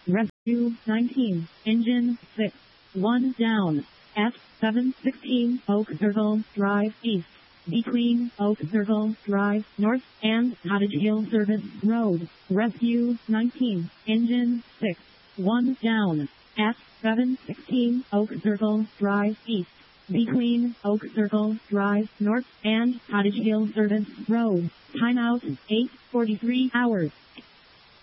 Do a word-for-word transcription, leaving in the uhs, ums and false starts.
Rescue nineteen, engine six, one down. F seven sixteen Oak Circle Drive East, between Oak Circle Drive North and Cottage Hill Service Road. Rescue nineteen, engine six, one down. F seven sixteen Oak Circle Drive East, between Oak Circle Drive North and Cottage Hill Service Road. Timeout eight forty-three hours.